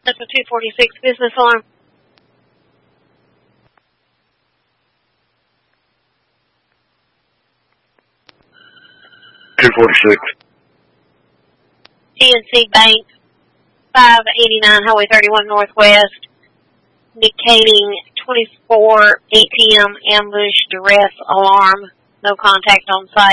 That's a 246 business alarm. PNC Bank, 589 Highway 31 Northwest, indicating 24 ATM ambush duress alarm. No contact on site.